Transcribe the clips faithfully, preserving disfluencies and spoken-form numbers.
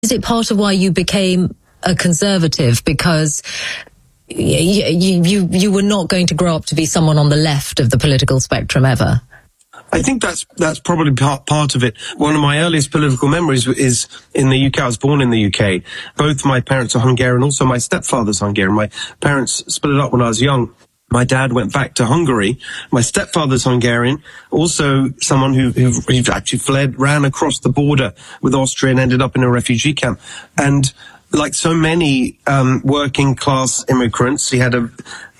is it part of why you became a conservative? Because you, you, you, you were not going to grow up to be someone on the left of the political spectrum ever. I think that's that's probably part part of it. One of my earliest political memories is in the U K. I was born in the U K. Both my parents are Hungarian. Also, my stepfather's Hungarian. My parents split up when I was young. My dad went back to Hungary. My stepfather's Hungarian. Also, someone who, who, who actually fled, ran across the border with Austria and ended up in a refugee camp. And like so many um, working class immigrants, he had a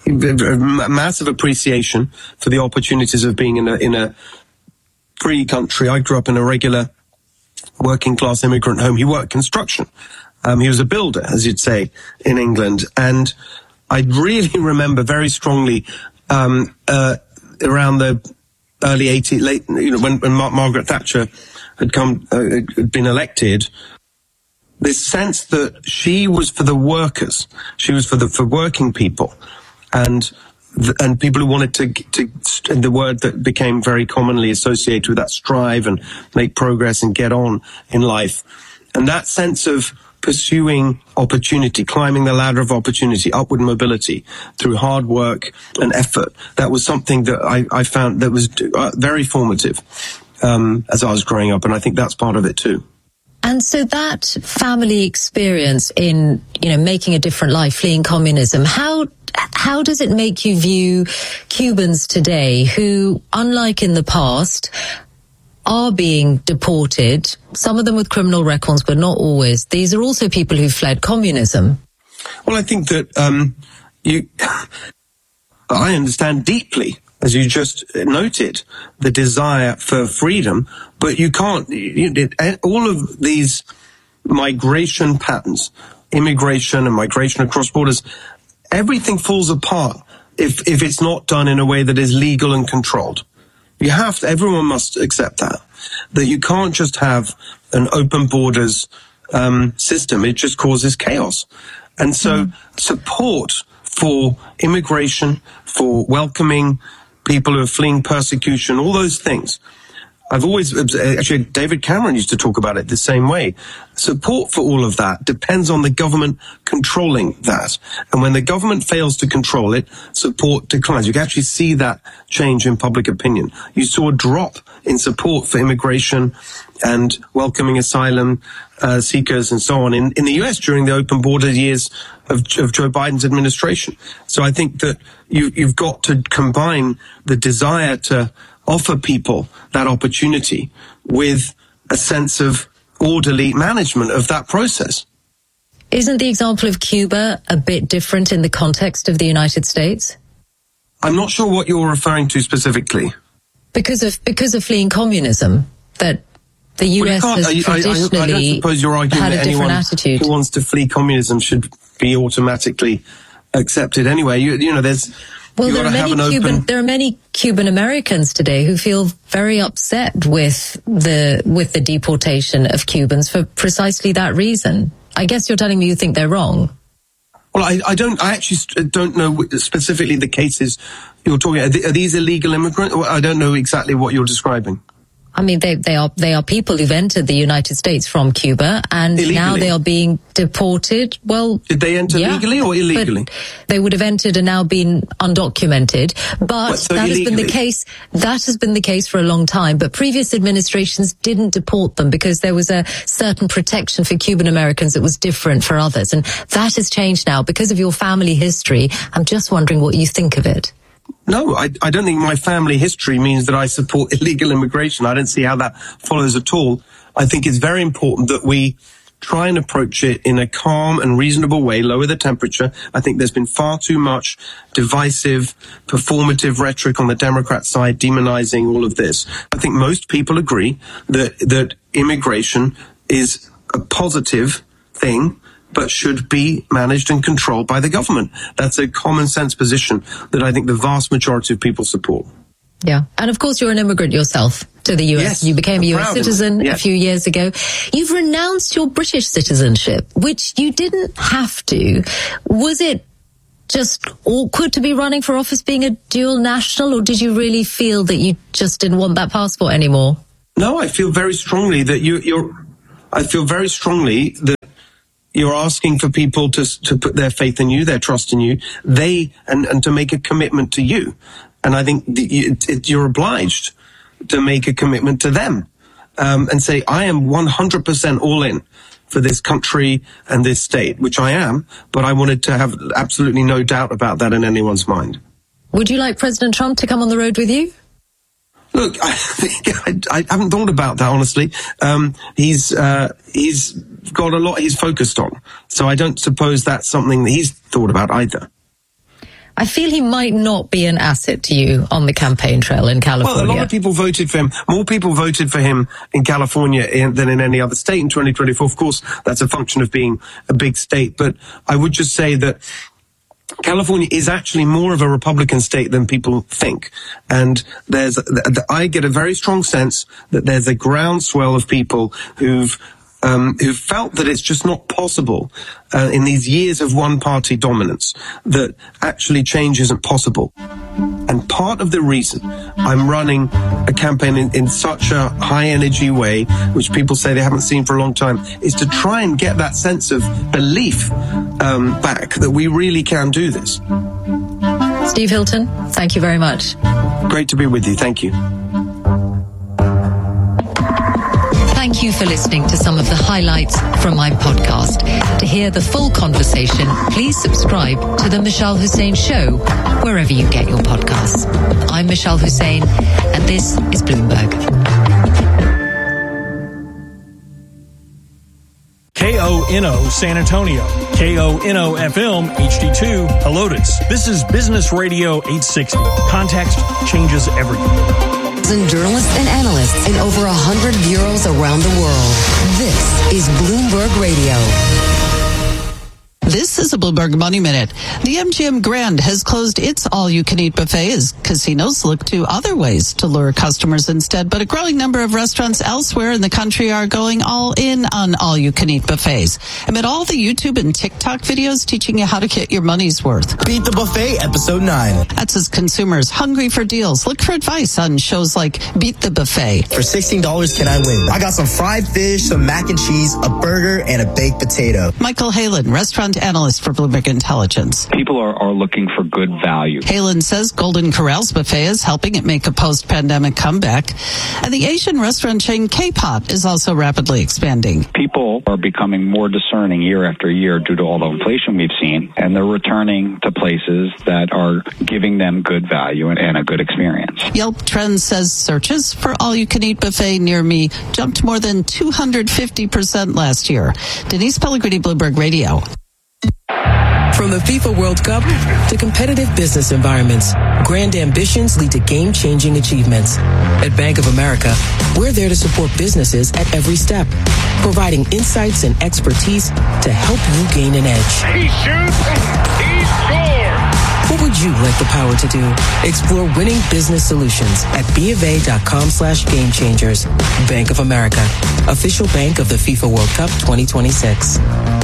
a massive appreciation for the opportunities of being in a in a free country. I grew up in a regular working class immigrant home. He worked construction. Um, he was a builder, as you'd say, in England. And I really remember very strongly um, uh, around the early eighties, late, you know, when, when Mar- Margaret Thatcher had come, uh, had been elected. This sense that she was for the workers, she was for the for working people. And and people who wanted to, to, and the word that became very commonly associated with that, strive and make progress and get on in life. And that sense of pursuing opportunity, climbing the ladder of opportunity, upward mobility through hard work and effort, that was something that I, I found that was very formative um, as I was growing up. And I think that's part of it too. And so that family experience in, you know, making a different life, fleeing communism, how how does it make you view Cubans today who, unlike in the past, are being deported, some of them with criminal records, but not always? These are also people who fled communism. Well, I think that um, you, I understand deeply, as you just noted, the desire for freedom, but you can't, you, it, all of these migration patterns, immigration and migration across borders, everything falls apart if, if it's not done in a way that is legal and controlled. You have to, everyone must accept that, that you can't just have an open borders um, system. It just causes chaos. And so mm. support for immigration, for welcoming people who are fleeing persecution, all those things. I've always, actually, David Cameron used to talk about it the same way. Support for all of that depends on the government controlling that. And when the government fails to control it, support declines. You can actually see that change in public opinion. You saw a drop in support for immigration and welcoming asylum uh, seekers and so on in, in the U S during the open border years of, of Joe Biden's administration. So I think that you, you've got to combine the desire to offer people that opportunity with a sense of orderly management of that process. Isn't the example of Cuba a bit different in the context of the United States? I'm not sure what you're referring to specifically. Because of because of fleeing communism, that the U S well, has I, traditionally I, I, I don't suppose you're arguing had a that different anyone attitude. Who wants to flee communism should be automatically accepted anyway. You, you know, there's Well, there are, many Cuban, open... there are many Cuban Americans today who feel very upset with the with the deportation of Cubans for precisely that reason. I guess you're telling me you think they're wrong. Well, I, I don't. I actually don't know specifically the cases you're talking about. Are these illegal immigrants? I don't know exactly what you're describing. I mean, they, they are they are people who've entered the United States from Cuba, and illegally. Now they are being deported. Well, did they enter yeah, legally or illegally? They would have entered and now been undocumented. But what, so that illegally? has been the case. That has been the case for a long time. But previous administrations didn't deport them because there was a certain protection for Cuban Americans that was different for others, and that has changed now because of your family history. I'm just wondering what you think of it. No, I, I don't think my family history means that I support illegal immigration. I don't see how that follows at all. I think it's very important that we try and approach it in a calm and reasonable way, lower the temperature. I think there's been far too much divisive, performative rhetoric on the Democrat side, demonizing all of this. I think most people agree that, that immigration is a positive thing, but should be managed and controlled by the government. That's a common sense position that I think the vast majority of people support. Yeah. And of course, you're an immigrant yourself to the U S. Yes, you became I'm a U S citizen yes. a few years ago. You've renounced your British citizenship, which you didn't have to. Was it just awkward to be running for office being a dual national, or did you really feel that you just didn't want that passport anymore? No, I feel very strongly that you, you're, I feel very strongly that you're asking for people to to put their faith in you, their trust in you, they and, and to make a commitment to you. And I think it, it, you're obliged to make a commitment to them um, and say, I am one hundred percent all in for this country and this state, which I am, but I wanted to have absolutely no doubt about that in anyone's mind. Would you like President Trump to come on the road with you? Look, I think I, I haven't thought about that, honestly. Um, he's uh, he's got a lot he's focused on, so I don't suppose that's something that he's thought about either. I feel he might not be an asset to you on the campaign trail in California. Well, a lot of people voted for him. More people voted for him in California in, than in any other state in twenty twenty-four. Of course, that's a function of being a big state. But I would just say that California is actually more of a Republican state than people think. And there's, I get a very strong sense that there's a groundswell of people who've Um, who felt that it's just not possible uh, in these years of one-party dominance, that actually change isn't possible. And part of the reason I'm running a campaign in, in such a high-energy way, which people say they haven't seen for a long time, is to try and get that sense of belief um, back that we really can do this. Steve Hilton, thank you very much. Great to be with you. Thank you. Thank you for listening to some of the highlights from my podcast. To hear the full conversation, please subscribe to The Michelle Hussein Show, wherever you get your podcasts. I'm Michelle Hussein, and this is Bloomberg. K O N O San Antonio, K O N O F M H D two Helotes. This is Business Radio eight sixty. Context changes everything. Journalists and analysts in over one hundred bureaus around the world. This is Bloomberg Radio. This is a Bloomberg Money Minute. The M G M Grand has closed its all-you-can-eat buffet as casinos look to other ways to lure customers instead. But a growing number of restaurants elsewhere in the country are going all in on all-you-can-eat buffets. Amid all the YouTube and TikTok videos teaching you how to get your money's worth. Beat the Buffet, Episode nine. That's as consumers hungry for deals look for advice on shows like Beat the Buffet. For sixteen dollars, can I win? I got some fried fish, some mac and cheese, a burger, and a baked potato. Michael Halen, restaurant analyst for Bloomberg Intelligence. People are, are looking for good value. Halen says Golden Corral's buffet is helping it make a post-pandemic comeback. And the Asian restaurant chain K-Pot is also rapidly expanding. People are becoming more discerning year after year due to all the inflation we've seen, and they're returning to places that are giving them good value and, and a good experience. Yelp Trends says searches for all-you-can-eat buffet near me jumped more than two hundred fifty percent last year. Denise Pellegrini, Bloomberg Radio. From the FIFA World Cup to competitive business environments, grand ambitions lead to game-changing achievements. At Bank of America, we're there to support businesses at every step, providing insights and expertise to help you gain an edge. He shoots, he scores! What would you like the power to do? Explore winning business solutions at BofA.com slash game changers. Bank of America, official bank of the FIFA World Cup twenty twenty-six.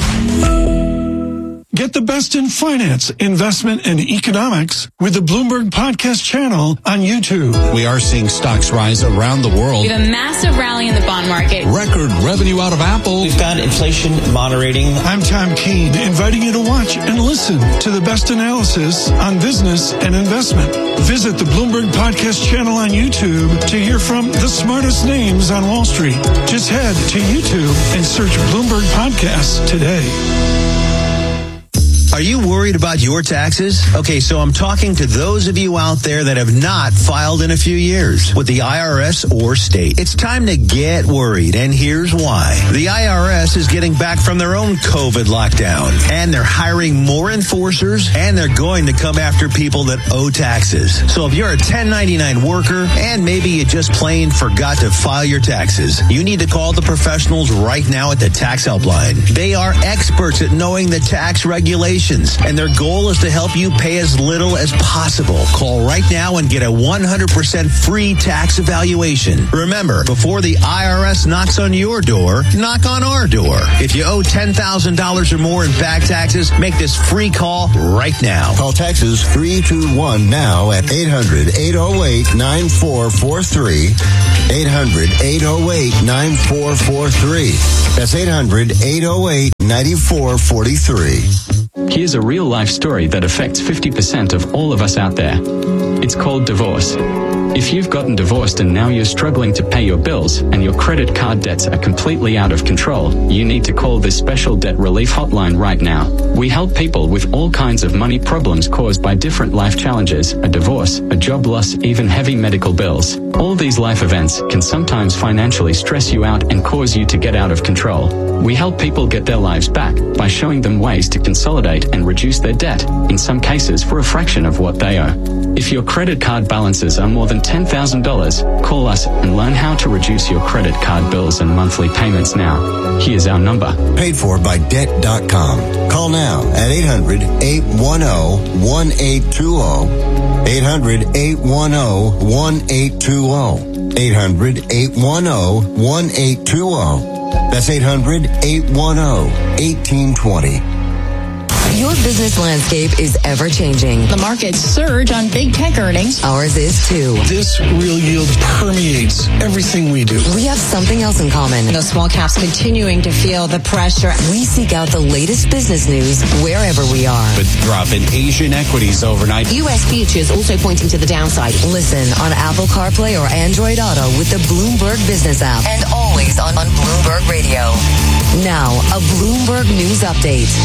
Get the best in finance, investment, and economics with the Bloomberg Podcast channel on YouTube. We are seeing stocks rise around the world. We have a massive rally in the bond market. Record revenue out of Apple. We've got inflation moderating. I'm Tom Keene, inviting you to watch and listen to the best analysis on business and investment. Visit the Bloomberg Podcast channel on YouTube to hear from the smartest names on Wall Street. Just head to YouTube and search Bloomberg Podcasts today. Are you worried about your taxes? Okay, so I'm talking to those of you out there that have not filed in a few years with the I R S or state. It's time to get worried, and here's why. The I R S is getting back from their own COVID lockdown, and they're hiring more enforcers, and they're going to come after people that owe taxes. So if you're a ten ninety-nine worker, and maybe you just plain forgot to file your taxes, you need to call the professionals right now at the Tax Helpline. They are experts at knowing the tax regulations valuations, and their goal is to help you pay as little as possible. Call right now and get a one hundred percent free tax evaluation. Remember, before the I R S knocks on your door, knock on our door. If you owe ten thousand dollars or more in back taxes, make this free call right now. Call Texas three two one now at eight hundred, eight oh eight, nine four four three. eight hundred, eight oh eight, nine four four three. That's eight hundred, eight oh eight, nine four four three. Here's a real-life story that affects fifty percent of all of us out there. It's called divorce. If you've gotten divorced and now you're struggling to pay your bills and your credit card debts are completely out of control, you need to call this special debt relief hotline right now. We help people with all kinds of money problems caused by different life challenges, a divorce, a job loss, even heavy medical bills. All these life events can sometimes financially stress you out and cause you to get out of control. We help people get their lives back by showing them ways to consolidate and reduce their debt, in some cases for a fraction of what they owe. If your credit card balances are more than ten thousand dollars, call us and learn how to reduce your credit card bills and monthly payments now. Here's our number. Paid for by debt dot com. Call now at eight hundred, eight one zero, one eight two zero. eight hundred, eight one zero, one eight two zero. eight hundred, eight one zero, one eight two zero. That's eight hundred, eight one zero, one eight two zero. Your business landscape is ever-changing. The markets surge on big tech earnings. Ours is too. This real yield permeates everything we do. We have something else in common. The small caps continuing to feel the pressure. We seek out the latest business news wherever we are. But drop in Asian equities overnight. U S futures also pointing to the downside. Listen on Apple CarPlay or Android Auto with the Bloomberg Business app. And always on, on Bloomberg Radio. Now, a Bloomberg News Update.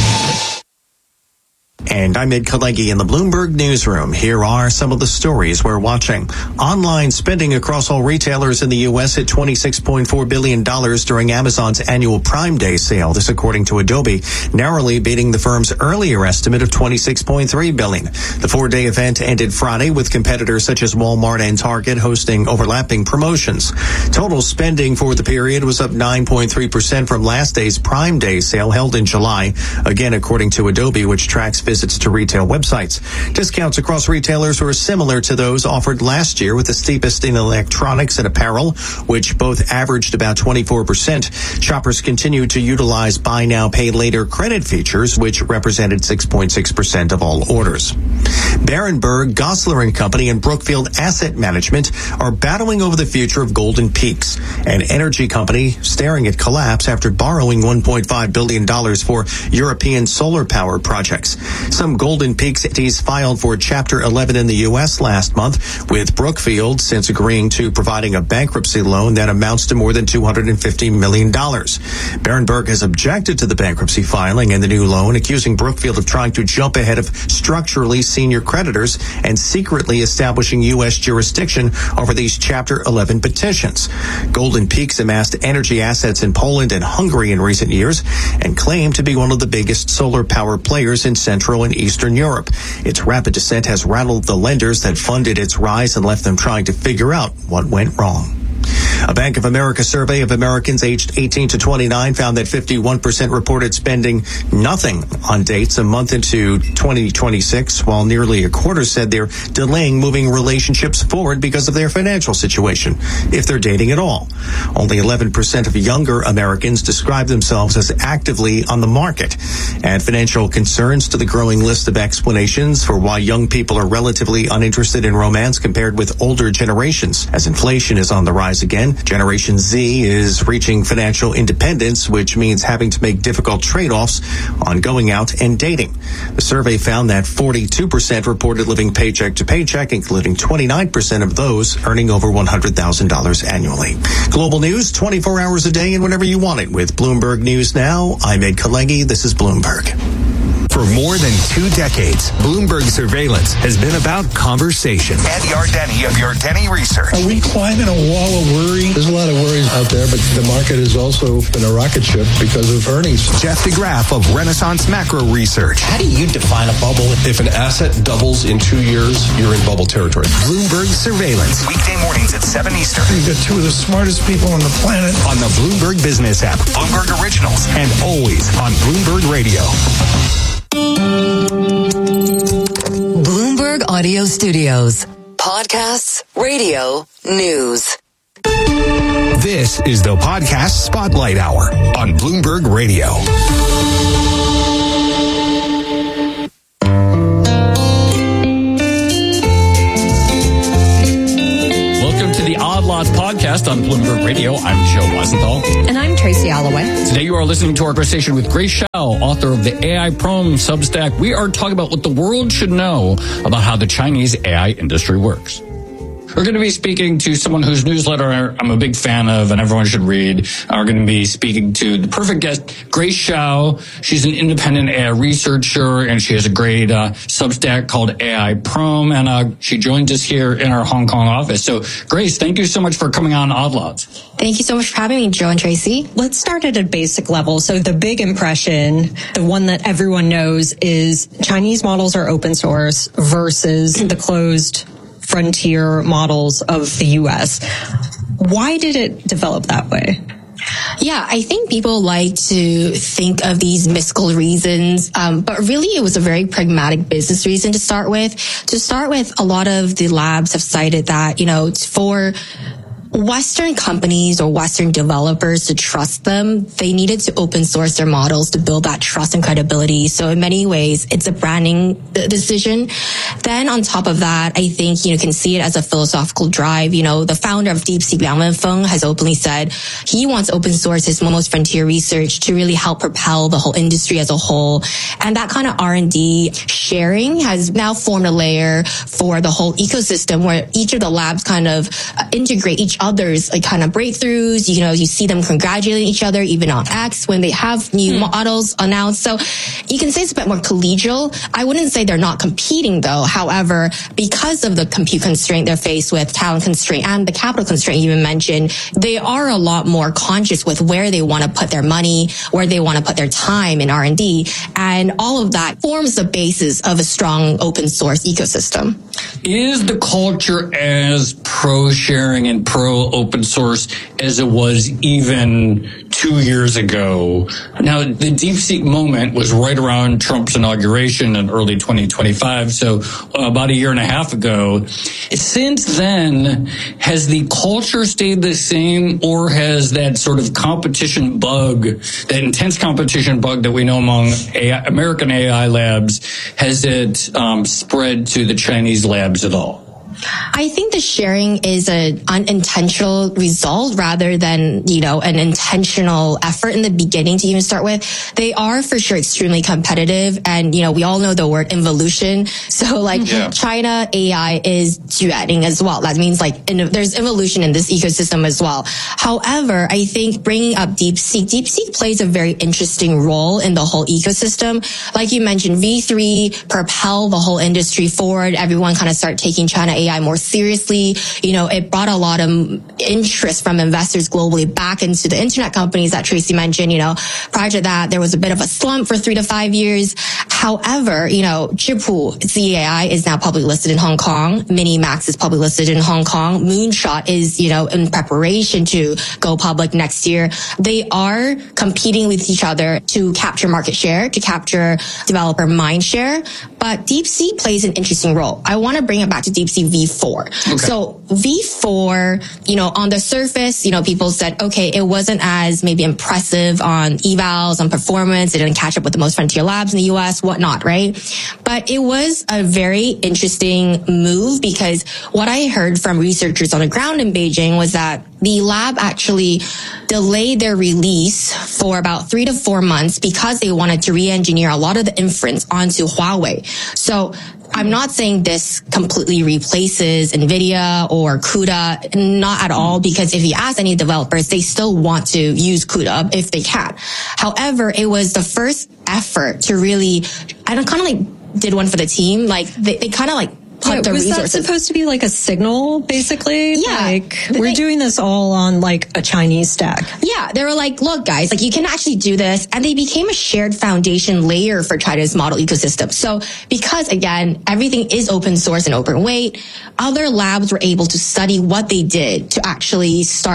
And I'm Ed Kalegi in the Bloomberg Newsroom. Here are some of the stories we're watching. Online spending across all retailers in the U S hit twenty-six point four billion dollars during Amazon's annual Prime Day sale. This according to Adobe, narrowly beating the firm's earlier estimate of twenty-six point three billion dollars. The four-day event ended Friday with competitors such as Walmart and Target hosting overlapping promotions. Total spending for the period was up nine point three percent from last day's Prime Day sale held in July. Again, according to Adobe, which tracks visits to retail websites. Discounts across retailers were similar to those offered last year, with the steepest in electronics and apparel, which both averaged about twenty-four percent. Shoppers continued to utilize buy now, pay later credit features, which represented six point six percent of all orders. Berenberg, Gosler and Company, and Brookfield Asset Management are battling over the future of Golden Peaks, an energy company staring at collapse after borrowing one point five billion dollars for European solar power projects. Some Golden Peaks entities filed for Chapter eleven in the U S last month, with Brookfield since agreeing to providing a bankruptcy loan that amounts to more than two hundred fifty million dollars. Berenberg has objected to the bankruptcy filing and the new loan, accusing Brookfield of trying to jump ahead of structurally senior creditors and secretly establishing U S jurisdiction over these Chapter eleven petitions. Golden Peaks amassed energy assets in Poland and Hungary in recent years and claimed to be one of the biggest solar power players in Central and Eastern Europe. Its rapid descent has rattled the lenders that funded its rise and left them trying to figure out what went wrong. A Bank of America survey of Americans aged eighteen to twenty-nine found that fifty-one percent reported spending nothing on dates a month into twenty twenty-six, while nearly a quarter said they're delaying moving relationships forward because of their financial situation, if they're dating at all. Only eleven percent of younger Americans describe themselves as actively on the market. Add financial concerns to the growing list of explanations for why young people are relatively uninterested in romance compared with older generations. As inflation is on the rise again, Generation Z is reaching financial independence, which means having to make difficult trade-offs on going out and dating. The survey found that forty-two percent reported living paycheck to paycheck, including twenty-nine percent of those earning over one hundred thousand dollars annually. Global news, twenty-four hours a day and whenever you want it. With Bloomberg News Now, I'm Ed Kalegi. This is Bloomberg. For more than two decades, Bloomberg Surveillance has been about conversation. Ed Yardeni of Yardeni Research. Are we climbing a wall of worry? There's a lot of worries out there, but the market has also been a rocket ship because of earnings. Jeff DeGraff of Renaissance Macro Research. How do you define a bubble? If an asset doubles in two years, you're in bubble territory. Bloomberg Surveillance. Weekday mornings at seven Eastern. You've got two of the smartest people on the planet. On the Bloomberg Business app. Bloomberg Originals. And always on Bloomberg Radio. Bloomberg Audio Studios. Podcasts, radio, news. This is the Podcast Spotlight Hour on Bloomberg Radio. Welcome to the Odd Lots podcast on Bloomberg Radio. I'm Joe Weisenthal. And I'm Tracy Alloway. Today you are listening to our conversation with Grace Shao, author of the A I Prom Substack. We are talking about what the world should know about how the Chinese A I industry works. We're going to be speaking to someone whose newsletter I'm a big fan of and everyone should read. We're going to be speaking to the perfect guest, Grace Shao. She's an independent A I researcher, and she has a great uh, Substack called A I Prom, and uh, she joins us here in our Hong Kong office. So, Grace, thank you so much for coming on Odd Lots. Thank you so much for having me, Joe and Tracy. Let's start at a basic level. So the big impression, the one that everyone knows, is Chinese models are open source versus the closed frontier models of the U S. Why did it develop that way? Yeah, I think people like to think of these mystical reasons, um, but really it was a very pragmatic business reason to start with. To start with, a lot of the labs have cited that, you know, for Western companies or Western developers to trust them, they needed to open source their models to build that trust and credibility. So in many ways, it's a branding decision. Then on top of that, I think, you know, can see it as a philosophical drive. You know, the founder of DeepSeek, Liang Wenfeng, has openly said he wants open source his most frontier research to really help propel the whole industry as a whole. And that kind of R and D sharing has now formed a layer for the whole ecosystem where each of the labs kind of integrate each other's like kind of breakthroughs. You know, you see them congratulating each other even on X when they have new hmm. models announced. So you can say it's a bit more collegial. I wouldn't say they're not competing though. However, because of the compute constraint they're faced with, talent constraint, and the capital constraint you even mentioned, they are a lot more conscious with where they want to put their money, where they want to put their time in R and D. And all of that forms the basis of a strong open source ecosystem. Is the culture as pro-sharing and pro-open source as it was even two years ago? Now, the DeepSeek moment was right around Trump's inauguration in early twenty twenty-five, so about a year and a half ago. Since then, has the culture stayed the same, or has that sort of competition bug, that intense competition bug that we know among A I, American A I labs, has it um, spread to the Chinese labs at all? I think the sharing is an unintentional result rather than, you know, an intentional effort in the beginning to even start with. They are for sure extremely competitive. And, you know, we all know the word involution. So like yeah. China A I is duetting as well. That means like in, there's evolution in this ecosystem as well. However, I think bringing up DeepSeek, DeepSeek plays a very interesting role in the whole ecosystem. Like you mentioned, V three propelled the whole industry forward. Everyone kind of started taking China A I more seriously. You know, it brought a lot of interest from investors globally back into the internet companies that Tracy mentioned. You know, prior to that, there was a bit of a slump for three to five years. However, you know, Zhipu Z A I is now publicly listed in Hong Kong. Minimax is publicly listed in Hong Kong. Moonshot is, you know, in preparation to go public next year. They are competing with each other to capture market share, to capture developer mind share. But DeepSeek plays an interesting role. I want to bring it back to DeepSeek V four. Okay. So V four, you know, on the surface, you know, people said, okay, it wasn't as maybe impressive on evals, on performance. It didn't catch up with the most frontier labs in the U S, whatnot, right? But it was a very interesting move because what I heard from researchers on the ground in Beijing was that the lab actually delayed their release for about three to four months because they wanted to re-engineer a lot of the inference onto Huawei. So I'm not saying this completely replaces NVIDIA or CUDA, not at all, because if you ask any developers, they still want to use CUDA if they can. However, it was the first effort to really, and I kind of like did one for the team, like they, they kind of like Yeah, was resources. That supposed to be like a signal, basically? Yeah. Like, we're they, doing this all on like a Chinese stack. Yeah. They were like, look, guys, like you can actually do this. And they became a shared foundation layer for China's model ecosystem. So because again, everything is open source and open weight, other labs were able to study what they did to actually start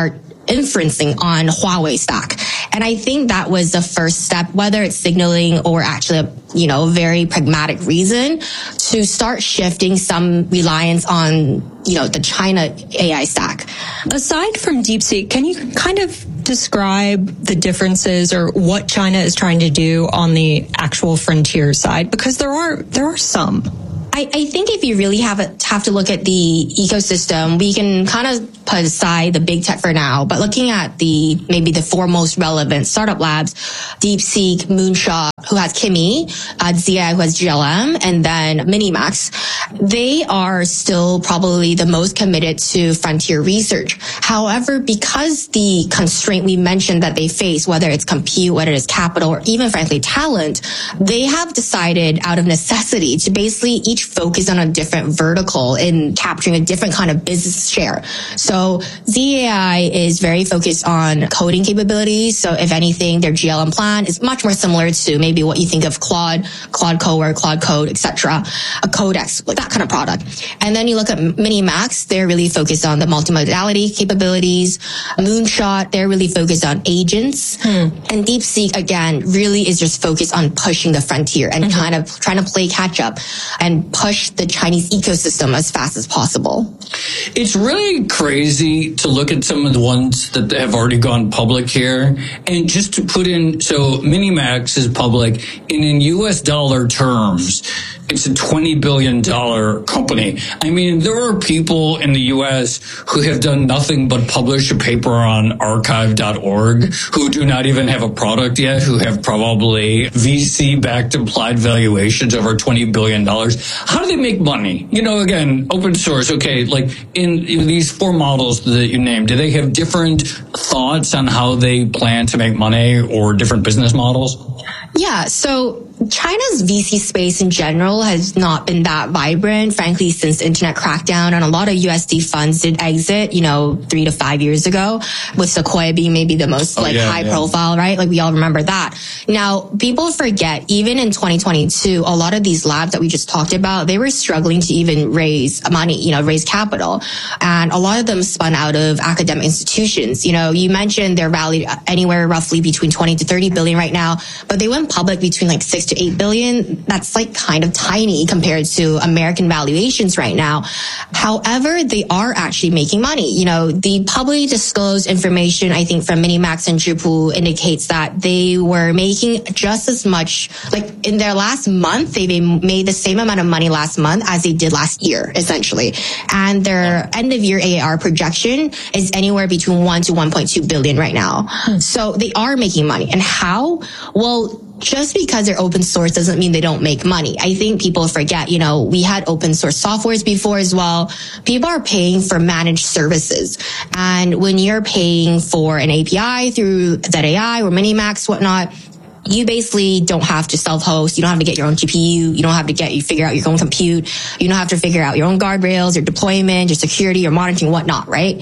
inferencing on Huawei stack. And I think that was the first step, whether it's signaling or actually a, you know, very pragmatic reason to start shifting some reliance on, you know, the China A I stack. Aside from DeepSeek, can you kind of describe the differences or what China is trying to do on the actual frontier side? Because there are, there are some. I, I think if you really have a, have to look at the ecosystem, we can kind of put aside the big tech for now, but looking at the, maybe the four most relevant startup labs, DeepSeek, Moonshot, who has Kimi, uh, Z I, who has G L M, and then Minimax, they are still probably the most committed to frontier research. However, because the constraint we mentioned that they face, whether it's compute, whether it's capital, or even frankly talent, they have decided out of necessity to basically each focus on a different vertical in capturing a different kind of business share. So Z A I is very focused on coding capabilities. So if anything, their G L M plan is much more similar to maybe what you think of Claude, Claude Core, Claude Code, et cetera, a Codex, like that kind of product. And then you look at Minimax, they're really focused on the multimodality capabilities. Moonshot, they're really focused on agents. Hmm. And DeepSeek, again, really is just focused on pushing the frontier and mm-hmm. kind of trying to play catch up and push the Chinese ecosystem as fast as possible. It's really crazy to look at some of the ones that have already gone public here. And just to put in, so Minimax is public, and in U S dollar terms, it's a twenty billion dollars company. I mean, there are people in the U S who have done nothing but publish a paper on archive dot org who do not even have a product yet, who have probably V C-backed implied valuations over twenty billion dollars. How do they make money? You know, again, open source, okay, like in, in these four models that you named, do they have different thoughts on how they plan to make money or different business models? Yeah, so China's V C space in general has not been that vibrant, frankly, since the internet crackdown, and a lot of U S D funds did exit, you know, three to five years ago, with Sequoia being maybe the most, oh, like, yeah, high yeah. profile, right? Like, we all remember that. Now, people forget, even in twenty twenty-two, a lot of these labs that we just talked about, they were struggling to even raise money, you know, raise capital. And a lot of them spun out of academic institutions. You know, you mentioned they're valued anywhere roughly between twenty to thirty billion right now, but they went public between like six to eight billion. That's like kind of tiny compared to American valuations right now. However, they are actually making money. You know, the publicly disclosed information, I think, from Minimax and Zhipu indicates that they were making just as much, like in their last month, they made the same amount of money last month as they did last year, essentially. And their end of year A R projection is anywhere between one to one point two billion right now. Hmm. So they are making money. And how? Well, just because they're open source doesn't mean they don't make money. I think people forget, you know, we had open source softwares before as well. People are paying for managed services. And when you're paying for an A P I through Z A I or Minimax, whatnot, you basically don't have to self-host. You don't have to get your own G P U. You don't have to get, you figure out your own compute. You don't have to figure out your own guardrails, your deployment, your security, your monitoring, whatnot, right?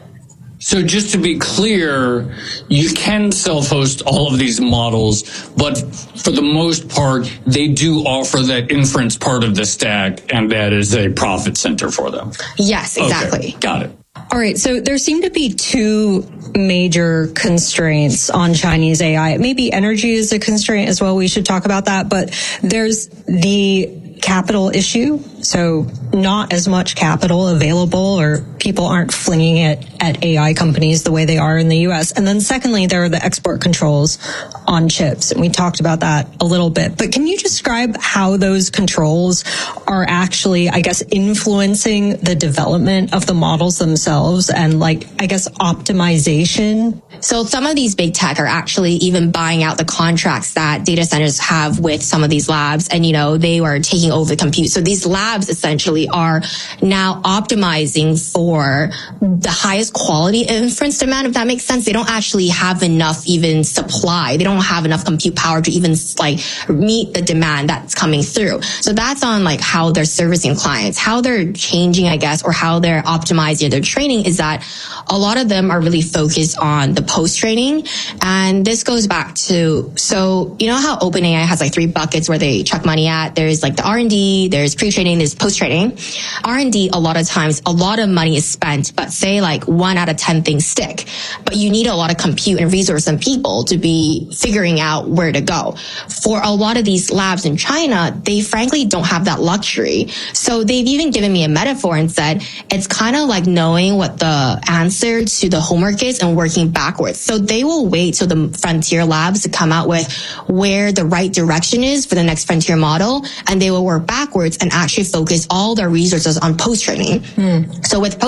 So just to be clear, you can self-host all of these models, but for the most part, they do offer that inference part of the stack, and that is a profit center for them. Yes, exactly. Okay, got it. All right. So there seem to be two major constraints on Chinese A I. Maybe energy is a constraint as well. We should talk about that. But there's the capital issue. So not as much capital available, or people aren't flinging it at A I companies the way they are in the U S. And then secondly, there are the export controls on chips. And we talked about that a little bit. But can you describe how those controls are actually, I guess, influencing the development of the models themselves and, like, I guess, optimization? So some of these big tech are actually even buying out the contracts that data centers have with some of these labs. And, you know, they are taking over the compute. So these labs essentially are now optimizing for the highest quality inference demand, if that makes sense. They don't actually have enough even supply. They don't have enough compute power to even like meet the demand that's coming through. So that's on like how they're servicing clients. How they're changing, I guess, or how they're optimizing their training is that a lot of them are really focused on the post-training. And this goes back to, so you know how OpenAI has like three buckets where they chuck money at? There's like the R and D, there's pre-training, behind is post-training. R and D, a lot of times, a lot of money is spent, but say like one out of ten things stick. But you need a lot of compute and resource and people to be figuring out where to go. For a lot of these labs in China, they frankly don't have that luxury. So they've even given me a metaphor and said, it's kind of like knowing what the answer to the homework is and working backwards. So they will wait till the frontier labs to come out with where the right direction is for the next frontier model, and they will work backwards and actually focus all their resources on post-training. Mm. So with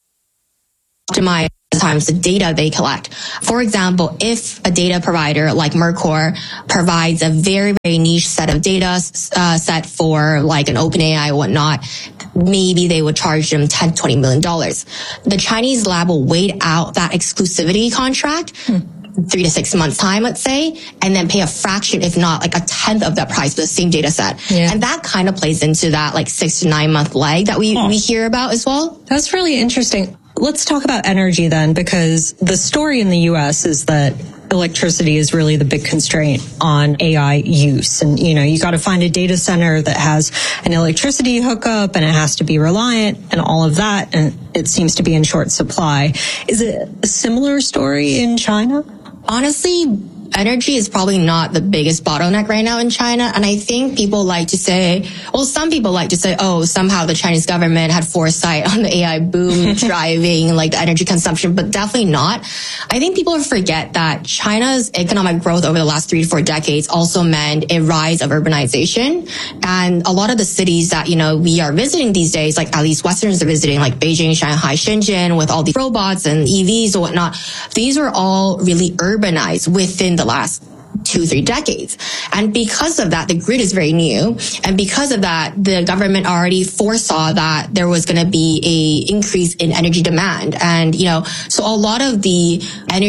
post-optimized times the data they collect. For example, if a data provider like Mercor provides a very, very niche set of data uh, set for like an OpenAI or whatnot, maybe they would charge them ten, twenty million dollars. The Chinese lab will wait out that exclusivity contract. Hmm. three to six months time, let's say, and then pay a fraction, if not like a tenth of that price for the same data set. Yeah. And that kind of plays into that like six to nine month lag that we, huh. we hear about as well. That's really interesting. Let's talk about energy then, because the story in the U S is that electricity is really the big constraint on A I use. And, you know, you got to find a data center that has an electricity hookup and it has to be reliant and all of that. And it seems to be in short supply. Is it a similar story in China? Honestly, energy is probably not the biggest bottleneck right now in China. And I think people like to say, well, some people like to say, oh, somehow the Chinese government had foresight on the A I boom driving like the energy consumption, but definitely not. I think people forget that China's economic growth over the last three to four decades also meant a rise of urbanization. And a lot of the cities that, you know, we are visiting these days, like at least Westerners are visiting, like Beijing, Shanghai, Shenzhen, with all these robots and E Vs and whatnot, these are all really urbanized within the last two, three decades. And because of that, the grid is very new. And because of that, the government already foresaw that there was going to be a increase in energy demand. And, you know, so a lot of the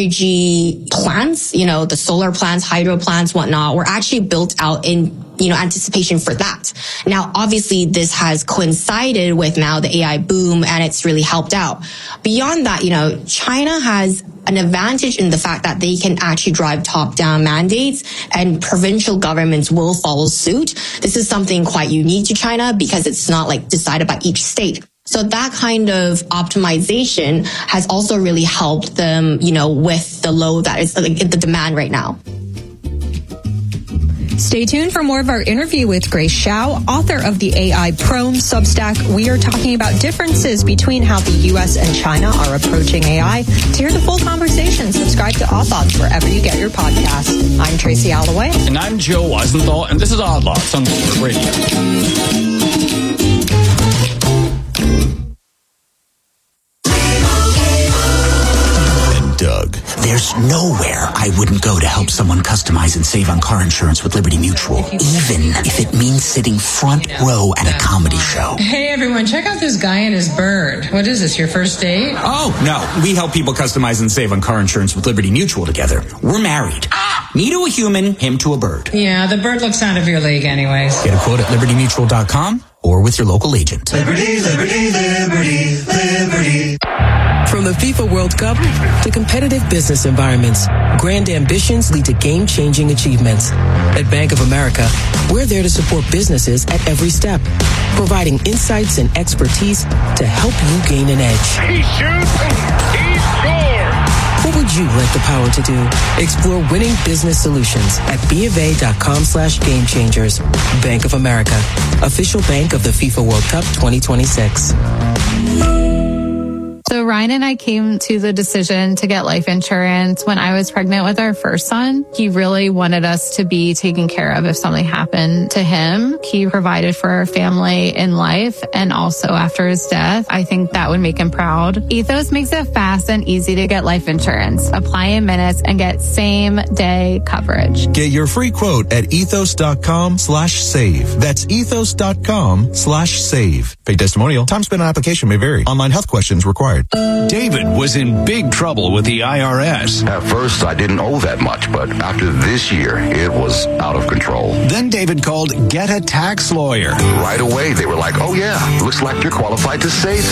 energy plants, you know, the solar plants, hydro plants, whatnot, were actually built out in you know, anticipation for that. Now, obviously, this has coincided with now the A I boom, and it's really helped out. Beyond that, you know, China has an advantage in the fact that they can actually drive top-down mandates, and provincial governments will follow suit. This is something quite unique to China because it's not like decided by each state. So that kind of optimization has also really helped them, you know, with the load that is like the demand right now. Stay tuned for more of our interview with Grace Xiao, author of the A I Prome Substack. We are talking about differences between how the U S and China are approaching A I. To hear the full conversation, subscribe to Odd Lots wherever you get your podcast. I'm Tracy Alloway. And I'm Joe Weisenthal, and this is Odd Lots on Bloomberg Radio. Doug. There's nowhere I wouldn't go to help someone customize and save on car insurance with Liberty Mutual, even if it means sitting front row at a comedy show. Hey everyone, check out this guy and his bird. What is this, your first date? Oh, no. We help people customize and save on car insurance with Liberty Mutual together. We're married. Ah! Me to a human, him to a bird. Yeah, the bird looks out of your league anyways. Get a quote at liberty mutual dot com or with your local agent. Liberty, liberty, liberty, liberty. From the FIFA World Cup to competitive business environments, grand ambitions lead to game-changing achievements. At Bank of America, we're there to support businesses at every step, providing insights and expertise to help you gain an edge. He shoots, he scores! What would you like the power to do? Explore winning business solutions at BofA.com slash game changers. Bank of America, official bank of the FIFA World Cup twenty twenty-six. So Ryan and I came to the decision to get life insurance when I was pregnant with our first son. He really wanted us to be taken care of if something happened to him. He provided for our family in life and also after his death. I think that would make him proud. Ethos makes it fast and easy to get life insurance. Apply in minutes and get same day coverage. Get your free quote at ethos.com slash save. That's ethos.com slash save. Paid testimonial. Time spent on application may vary. Online health questions required. David was in big trouble with the I R S. At first, I didn't owe that much, but after this year, it was out of control. Then David called Get a Tax Lawyer. Right away, they were like, oh yeah, looks like you're qualified to save.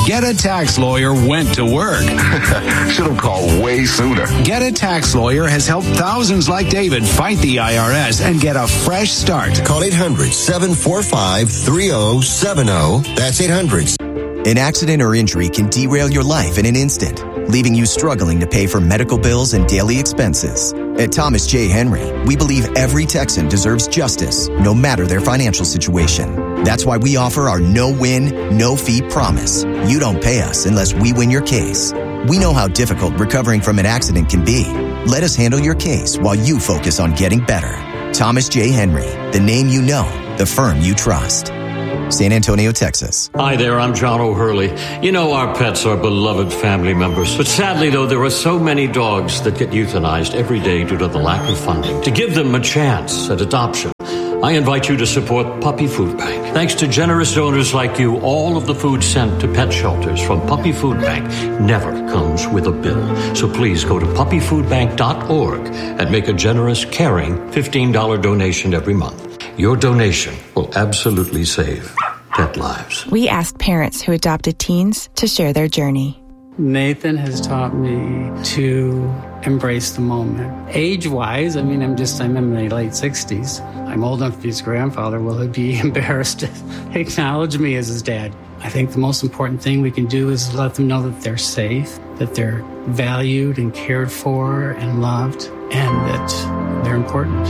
Get a Tax Lawyer went to work. Should have called way sooner. Get a Tax Lawyer has helped thousands like David fight the I R S and get a fresh start. Call eight hundred, seven four five, three oh seven oh. That's eight hundred. An accident or injury can derail your life in an instant, leaving you struggling to pay for medical bills and daily expenses. At Thomas J. Henry, we believe every Texan deserves justice, no matter their financial situation. That's why we offer our no-win, no-fee promise. You don't pay us unless we win your case. We know how difficult recovering from an accident can be. Let us handle your case while you focus on getting better. Thomas J. Henry, the name you know, the firm you trust. San Antonio, Texas. Hi there, I'm John O'Hurley. You know, our pets are beloved family members. But sadly, though, there are so many dogs that get euthanized every day due to the lack of funding. To give them a chance at adoption, I invite you to support Puppy Food Bank. Thanks to generous donors like you, all of the food sent to pet shelters from Puppy Food Bank never comes with a bill. So please go to puppy food bank dot org and make a generous, caring fifteen dollars donation every month. Your donation will absolutely save pet lives. We asked parents who adopted teens to share their journey. Nathan has taught me to embrace the moment. Age-wise, I mean, I'm just, I'm in my late sixties. I'm old enough to be his grandfather. Will he be embarrassed to acknowledge me as his dad? I think the most important thing we can do is let them know that they're safe, that they're valued and cared for and loved, and that they're important.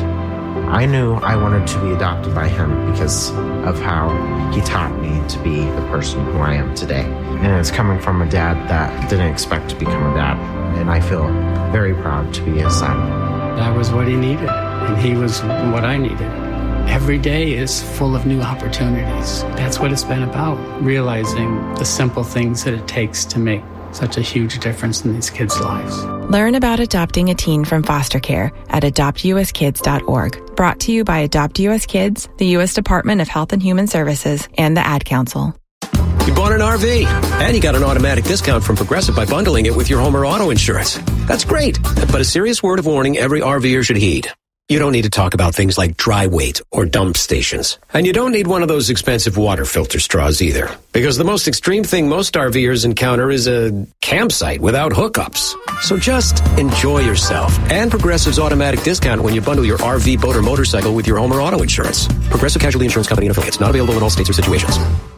I knew I wanted to be adopted by him because of how he taught me to be the person who I am today. And it's coming from a dad that didn't expect to become a dad. And I feel very proud to be his son. That was what he needed, and he was what I needed. Every day is full of new opportunities. That's what it's been about, realizing the simple things that it takes to make such a huge difference in these kids' lives. Learn about adopting a teen from foster care at adopt u s kids dot org. Brought to you by Adopt U S Kids, the U S Department of Health and Human Services, and the Ad Council. You bought an R V, and you got an automatic discount from Progressive by bundling it with your home or auto insurance. That's great, but a serious word of warning every RVer should heed. You don't need to talk about things like dry weight or dump stations. And you don't need one of those expensive water filter straws either. Because the most extreme thing most RVers encounter is a campsite without hookups. So just enjoy yourself. And Progressive's automatic discount when you bundle your R V, boat, or motorcycle with your home or auto insurance. Progressive Casualty Insurance Company and affiliates. Not available in all states or situations.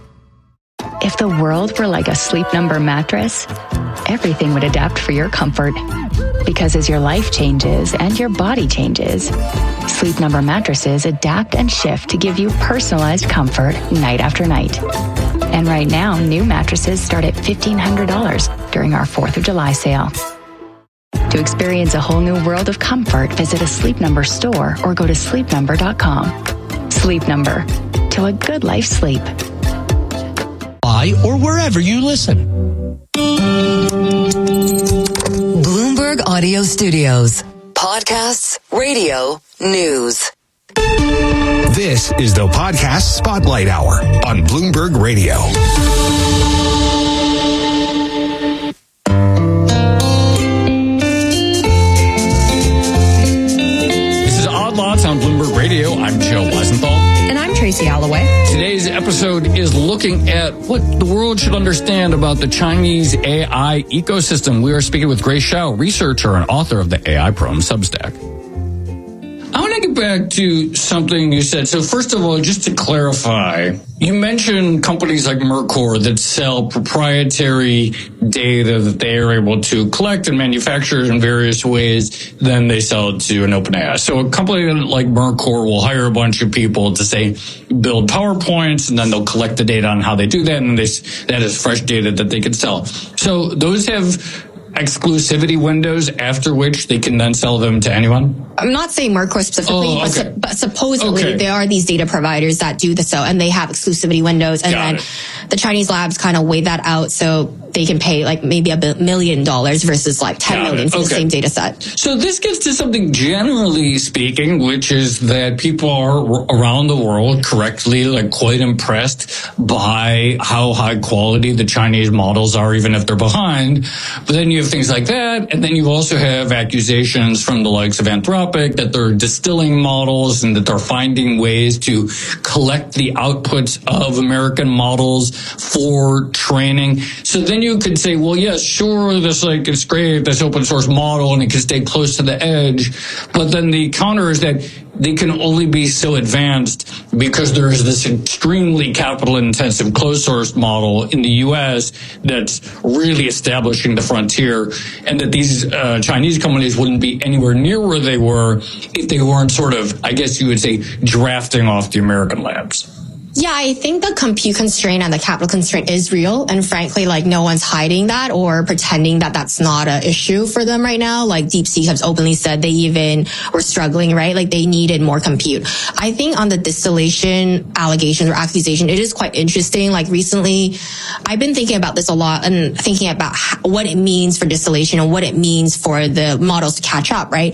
If the world were like a Sleep Number mattress, everything would adapt for your comfort. Because as your life changes and your body changes, Sleep Number mattresses adapt and shift to give you personalized comfort night after night. And right now, new mattresses start at fifteen hundred dollars during our fourth of July sale. To experience a whole new world of comfort, visit a Sleep Number store or go to sleep number dot com. Sleep Number. To a good life sleep. Or wherever you listen. Bloomberg Audio Studios. Podcasts, radio, news. This is the Podcast Spotlight Hour on Bloomberg Radio. This is Odd Lots on Bloomberg Radio. I'm Joe Weisenthal. And I'm Tracy Alloway. Today's episode is looking at what the world should understand about the Chinese A I ecosystem. We are speaking with Grace Xiao, researcher and author of the A I Prom Substack. I want to get back to something you said. So first of all, just to clarify, you mentioned companies like Mercor that sell proprietary data that they are able to collect and manufacture in various ways. Then they sell it to an OpenAI. So a company like Mercor will hire a bunch of people to say, build PowerPoints, and then they'll collect the data on how they do that. And they, that is fresh data that they can sell. So those have exclusivity windows after which they can then sell them to anyone? I'm not saying Mercor specifically, oh, okay. but, su- but supposedly okay. there are these data providers that do the so, and they have exclusivity windows, and Got then it. the Chinese labs kind of weigh that out so they can pay like maybe a million dollars versus like ten Got million it. for the Okay. same data set. So this gets to something generally speaking, which is that people are around the world correctly like quite impressed by how high quality the Chinese models are, even if they're behind. But then you have have things like that. And then you also have accusations from the likes of Anthropic that they're distilling models and that they're finding ways to collect the outputs of American models for training. So then you could say, well, yes, sure, this like it's great, this open source model, and it can stay close to the edge. But then the counter is that they can only be so advanced because there is this extremely capital intensive closed source model in the U S that's really establishing the frontier, and that these uh, Chinese companies wouldn't be anywhere near where they were if they weren't sort of, I guess you would say, drafting off the American labs. Yeah, I think the compute constraint and the capital constraint is real. And frankly, like no one's hiding that or pretending that that's not an issue for them right now. Like DeepSeek has openly said they even were struggling, right? Like they needed more compute. I think on the distillation allegations or accusation, it is quite interesting. Like recently, I've been thinking about this a lot and thinking about how, what it means for distillation and what it means for the models to catch up, right?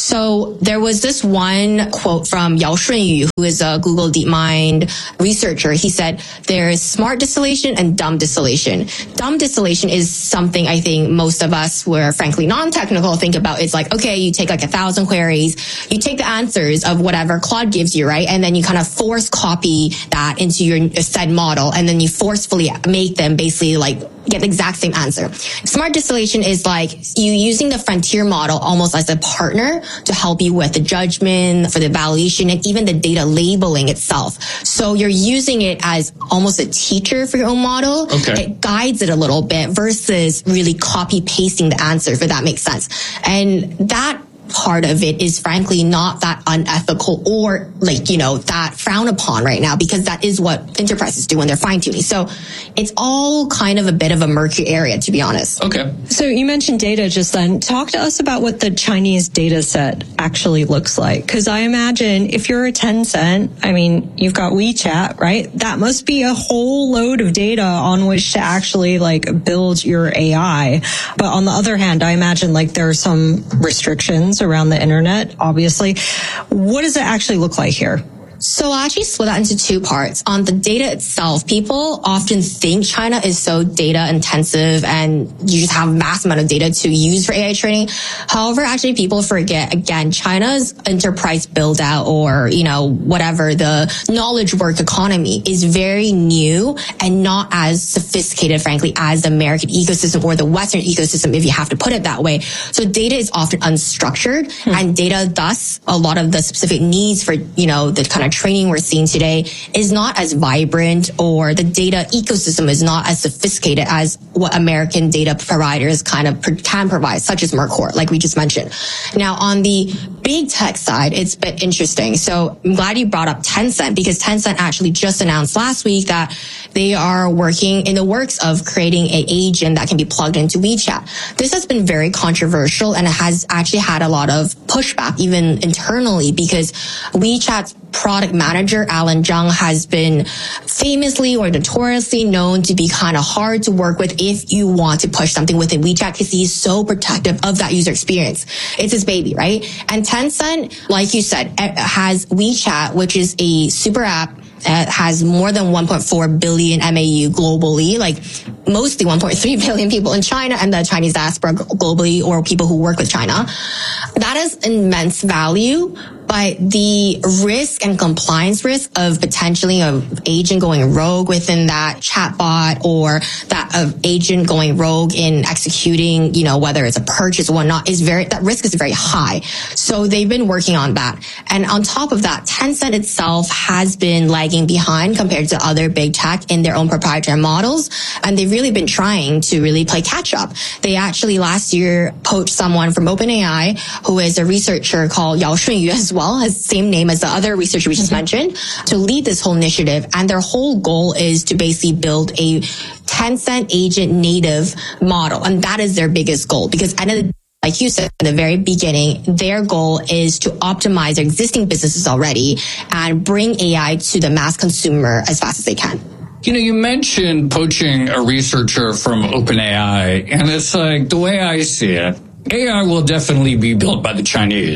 So there was this one quote from Yao Shunyu, who is a Google DeepMind researcher. researcher. He said there is smart distillation and dumb distillation. Dumb distillation is something I think most of us who are frankly non-technical think about. It's like, okay, you take like a thousand queries, you take the answers of whatever Claude gives you, right? And then you kind of force copy that into your said model, and then you forcefully make them basically like get the exact same answer. Smart distillation is like you using the frontier model almost as a partner to help you with the judgment, for the evaluation, and even the data labeling itself. So you're using it as almost a teacher for your own model. Okay. It guides it a little bit versus really copy pasting the answer, if that makes sense. And that part of it is frankly not that unethical or like, you know, that frowned upon right now, because that is what enterprises do when they're fine tuning. So it's all kind of a bit of a murky area, to be honest. Okay. So you mentioned data just then. Talk to us about what the Chinese data set actually looks like. Because I imagine if you're a Tencent, I mean, you've got WeChat, right? That must be a whole load of data on which to actually like build your A I. But on the other hand, I imagine like there are some restrictions around the internet, obviously. What does it actually look like here? So I'll actually split that into two parts. On the data itself, people often think China is so data intensive and you just have a mass amount of data to use for A I training. However, actually people forget, again, China's enterprise build out or, you know, whatever, the knowledge work economy is very new and not as sophisticated, frankly, as the American ecosystem or the Western ecosystem, if you have to put it that way. So data is often unstructured, hmm. and data, thus, a lot of the specific needs for, you know, the kind of training we're seeing today is not as vibrant, or the data ecosystem is not as sophisticated as what American data providers kind of can provide, such as Mercor, like we just mentioned. Now, on the big tech side, it's a bit interesting. So I'm glad you brought up Tencent, because Tencent actually just announced last week that they are working in the works of creating an agent that can be plugged into WeChat. This has been very controversial and it has actually had a lot of pushback even internally, because WeChat's product manager, Alan Zhang, has been famously or notoriously known to be kind of hard to work with if you want to push something within WeChat, because he's so protective of that user experience. It's his baby, right? And Tencent, like you said, has WeChat, which is a super app. It has more than one point four billion M A U globally, like mostly one point three billion people in China and the Chinese diaspora globally, or people who work with China. That is immense value, but the risk and compliance risk of potentially an agent going rogue within that chatbot, or that of agent going rogue in executing, you know, whether it's a purchase or whatnot, is very, that risk is very high. So they've been working on that. And on top of that, Tencent itself has been lagging behind compared to other big tech in their own proprietary models. And they've really been trying to really play catch up. They actually last year poached someone from OpenAI, who is a researcher called Yao Shunyu as well, has the same name as the other researcher we just mm-hmm. mentioned, to lead this whole initiative. And their whole goal is to basically build a Tencent agent native model. And that is their biggest goal, because at the end of the like you said in the very beginning, their goal is to optimize their existing businesses already and bring A I to the mass consumer as fast as they can. You know, you mentioned poaching a researcher from OpenAI, and it's like, the way I see it, A I will definitely be built by the Chinese.